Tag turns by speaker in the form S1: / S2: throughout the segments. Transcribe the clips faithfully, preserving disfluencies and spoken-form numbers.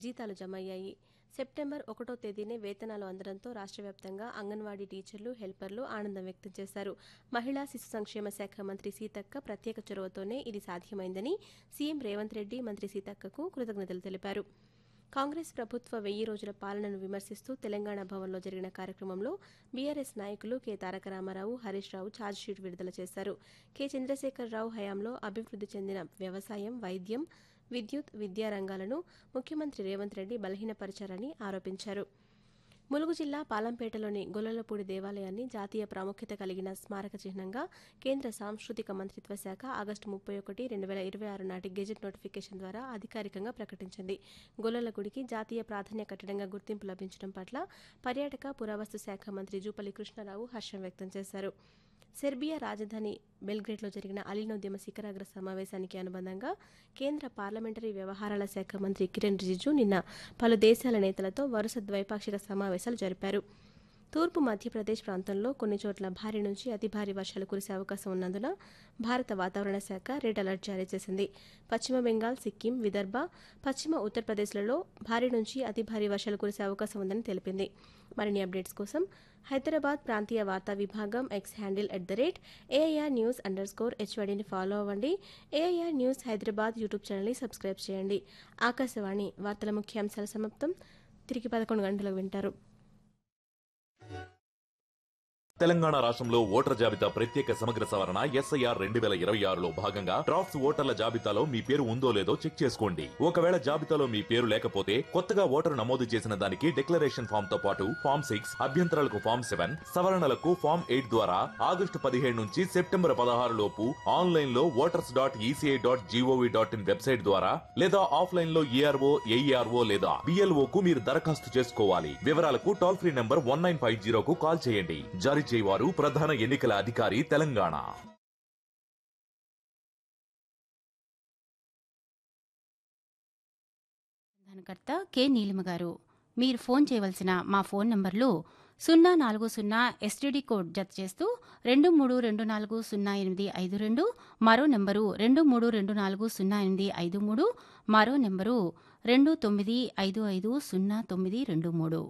S1: జీతాలు జమయ్యాయి. సెప్టెంబర్ ఒకటో తేదీనే వేతనాలు అందడంతో రాష్ట్ర వ్యాప్తంగా అంగన్వాడీ టీచర్లు, హెల్పర్లు ఆనందం వ్యక్తం చేశారు. మహిళా శిశు సంక్షేమ శాఖ మంత్రి సీతక్క ప్రత్యేక చొరవతోనే ఇది సాధ్యమైందని సీఎం రేవంత్ రెడ్డి మంత్రి సీతక్కకు కృతజ్ఞతలు తెలిపారు. కాంగ్రెస్ ప్రభుత్వ వెయ్యి రోజుల పాలనను విమర్శిస్తూ తెలంగాణ భవన్లో జరిగిన కార్యక్రమంలో బీఆర్ఎస్ నాయకులు కె తారక రామారావు, హరీష్ రావు ఛార్జ్షీట్ విడుదల చేశారు. కె చంద్రశేఖరరావు హయాంలో అభివృద్ధి చెందిన వ్యవసాయం, వైద్యం, విద్యుత్, విద్యా రంగాలను ముఖ్యమంత్రి రేవంత్ రెడ్డి బలహీనపరిచారని ఆరోపించారు. ములుగు జిల్లా పాలంపేటలోని గొల్లలపూడి దేవాలయాన్ని జాతీయ ప్రాముఖ్యత కలిగిన స్మారక చిహ్నంగా కేంద్ర సాంస్కృతిక మంత్రిత్వ శాఖ ఆగస్టు ముప్పై ఒకటి రెండు వేల ఇరవై ఆరు నాటి గెజెట్ నోటిఫికేషన్ ద్వారా అధికారికంగా ప్రకటించింది. గొల్లల గుడికి జాతీయ ప్రాధాన్య కట్టడంగా గుర్తింపు లభించడం పట్ల పర్యాటక పురావస్తు శాఖ మంత్రి జూపల్లి కృష్ణారావు హర్షం వ్యక్తం చేశారు. సెర్బియా రాజధాని బెల్గ్రేడ్లో జరిగిన అలీనోద్యమ శిఖరాగ్ర సమావేశానికి అనుబంధంగా కేంద్ర పార్లమెంటరీ వ్యవహారాల శాఖ మంత్రి కిరణ్ రిజిజు నిన్న పలు దేశాల నేతలతో వరుస ద్వైపాక్షిక సమావేశాలు జరిపారు. తూర్పు మధ్యప్రదేశ్ ప్రాంతంలో కొన్ని చోట్ల భారీ నుంచి అతి భారీ వర్షాలు కురిసే అవకాశం ఉన్నందున భారత వాతావరణ శాఖ రెడ్ అలర్ట్ జారీ చేసింది. పశ్చిమ బెంగాల్, సిక్కిం, విదర్భ, పశ్చిమ ఉత్తరప్రదేశ్లలో భారీ నుంచి అతి భారీ వర్షాలు కురిసే అవకాశం ఉందని తెలిపింది. మరిన్ని అప్డేట్స్ కోసం హైదరాబాద్ ప్రాంతీయ వార్తా విభాగం X handle at the rate AIR news under score హెచ్వైడీని follow అవ్వండి. ఏఐఆర్ న్యూస్ హైదరాబాద్ యూట్యూబ్ ఛానల్ని సబ్స్క్రైబ్ చేయండి. ఆకాశవాణి వార్తల ముఖ్యాంశాల సమాప్తం. తిరిగి పదకొండు గంటలకు వింటారు.
S2: తెలంగాణ రాష్ట్రంలో ఓటర్ జాబితా ప్రత్యేక సమగ్ర సవరణ ఎస్ఐఆర్ రెండు వేల ఇరవై ఆరులో భాగంగా డ్రాఫ్ట్స్ ఓటర్ల జాబితాలో మీ పేరు ఉందో లేదో చెక్ చేసుకోండి. ఒకవేళ జాబితాలో మీ పేరు లేకపోతే కొత్తగా ఓటరు నమోదు చేసిన దానికి డిక్లరేషన్ ఫామ్ తో పాటు ఫామ్ సిక్స్, అభ్యంతరాలకు ఫామ్ సెవెన్, సవరణలకు ఫామ్ ఎయిట్ ద్వారా ఆగస్టు పదిహేడు నుంచి సెప్టెంబర్ పదహారు లోపు ఆన్లైన్ లో voters dot ECI dot GOV dot in website ద్వారా లేదా ఆఫ్లైన్ లో ఈఆర్ఓ, ఏఈఆర్ఓ లేదా బిఎల్ఓ కు మీరు దరఖాస్తు చేసుకోవాలి. వివరాలకు toll free number one nine five జీరోకు call చేయండి. జారీ చేయవారు ప్రధాన ఎన్నికల అధికారి తెలంగాణ.
S3: కర్త కె నీలిమ గారు. మీరు ఫోన్ చేయవలసిన మా ఫోన్ నంబర్లు సున్నా నాలుగు సున్నా ఎస్టీడీ కోడ్ జత చేస్తూ రెండు మూడు రెండు నాలుగు సున్నా ఎనిమిది ఐదు రెండు, మరో నెంబరు రెండు మూడు రెండు నాలుగు సున్నా ఎనిమిది ఐదు మూడు, మరో నెంబరు రెండు తొమ్మిది ఐదు ఐదు సున్నా తొమ్మిది రెండు మూడు.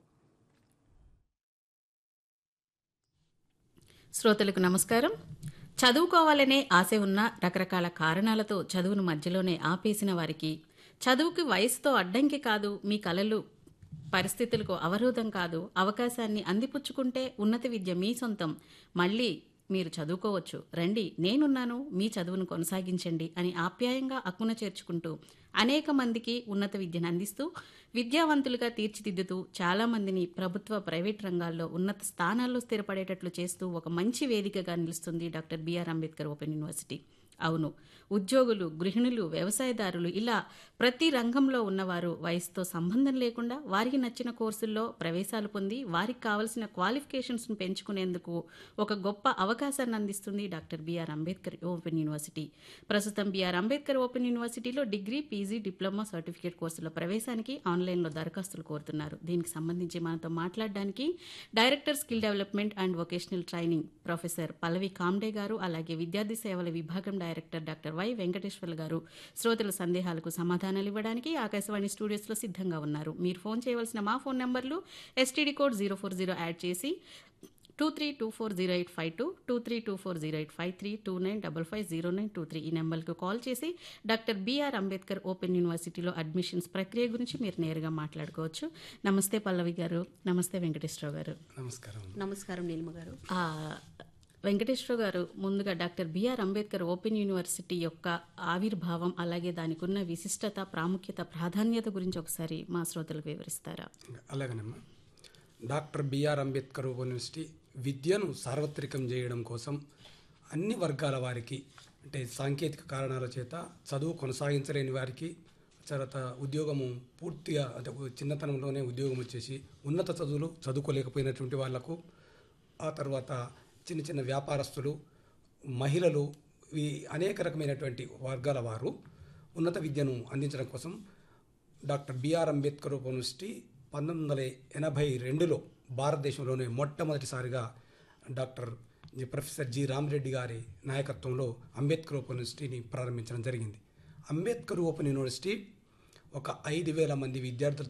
S4: శ్రోతలకు నమస్కారం. చదువుకోవాలనే ఆశ ఉన్న రకరకాల కారణాలతో చదువును మధ్యలోనే ఆపేసిన వారికి, చదువుకి వయసుతో అడ్డంకి కాదు, మీ కలలు పరిస్థితులకు అవరోధం కాదు, అవకాశాన్ని అందిపుచ్చుకుంటే ఉన్నత విద్య మీ సొంతం, మళ్ళీ మీరు చదువుకోవచ్చు, రండి నేనున్నాను, మీ చదువును కొనసాగించండి అని ఆప్యాయంగా అక్కున చేర్చుకుంటూ అనేక మందికి ఉన్నత విద్యను అందిస్తూ విద్యావంతులుగా తీర్చిదిద్దుతూ చాలామందిని ప్రభుత్వ, ప్రైవేట్ రంగాల్లో ఉన్నత స్థానాల్లో స్థిరపడేటట్లు చేస్తూ ఒక మంచి వేదికగా నిలుస్తుంది doctor BR Ambedkar open university. అవును, ఉద్యోగులు, గృహిణులు, వ్యవసాయదారులు ఇలా ప్రతి రంగంలో ఉన్నవారు వయసుతో సంబంధం లేకుండా వారికి నచ్చిన కోర్సుల్లో ప్రవేశాలు పొంది వారికి కావలసిన క్వాలిఫికేషన్స్ను పెంచుకునేందుకు ఒక గొప్ప అవకాశాన్ని అందిస్తుంది doctor BR Ambedkar open university. ప్రస్తుతం బిఆర్ అంబేద్కర్ ఓపెన్ యూనివర్సిటీలో డిగ్రీ, పీజీ, డిప్లొమా, సర్టిఫికేట్ కోర్సుల ప్రవేశానికి ఆన్లైన్లో దరఖాస్తులు కోరుతున్నారు. దీనికి సంబంధించి మనతో మాట్లాడడానికి director skill development and vocational training professor Pallavi Comte గారు, అలాగే విద్యార్థి సేవల విభాగం డైరెక్టర్ డాక్టర్ వై వెంకటేశ్వర్లు గారు శ్రోతల సందేహాలకు సమాధానాలు ఇవ్వడానికి ఆకాశవాణి స్టూడియోస్లో సిద్ధంగా ఉన్నారు. మీరు ఫోన్ చేయవలసిన మా ఫోన్ నెంబర్లు STD code zero four zero add చేసి two three two four zero eight five two, two three two four zero eight five three, two nine double five zero nine two three ఈ నెంబర్కు call చేసి doctor BR Ambedkar open యూనివర్సిటీలో admissions ప్రక్రియ గురించి మీరు నేరుగా మాట్లాడుకోవచ్చు. నమస్తే పల్లవి గారు. నమస్తే వెంకటేశ్వరరావు గారు.
S5: నమస్కారం.
S4: నమస్కారం నీలిమ గారు. వెంకటేశ్వర గారు, ముందుగా doctor BR Ambedkar open university యొక్క ఆవిర్భావం, అలాగే దానికి ఉన్న విశిష్టత, ప్రాముఖ్యత, ప్రాధాన్యత గురించి ఒకసారి మా శ్రోతలకు వివరిస్తారా?
S5: అలాగేనమ్మా. Doctor BR Ambedkar open university విద్యను సార్వత్రికం చేయడం కోసం అన్ని వర్గాల వారికి, అంటే సాంకేతిక కారణాల చేత చదువు కొనసాగించలేని వారికి, తర్వాత ఉద్యోగము పూర్తిగా అంటే చిన్నతనంలోనే ఉద్యోగం వచ్చేసి ఉన్నత చదువులు చదువుకోలేకపోయినటువంటి వాళ్లకు, ఆ తర్వాత చిన్న చిన్న వ్యాపారస్తులు, మహిళలు, ఈ అనేక రకమైనటువంటి వర్గాల వారు ఉన్నత విద్యను అందించడం కోసం డాక్టర్ బిఆర్ అంబేద్కర్ యూనివర్సిటీ పంతొమ్మిది వందల ఎనభై రెండులో భారతదేశంలోనే మొట్టమొదటిసారిగా డాక్టర్ ప్రొఫెసర్ జి రామరెడ్డి గారి నాయకత్వంలో అంబేద్కర్ ఓపెన్ యూనివర్సిటీని ప్రారంభించడం జరిగింది. అంబేద్కర్ ఓపెన్ యూనివర్సిటీ ఒక ఐదు వేల మంది విద్యార్థులు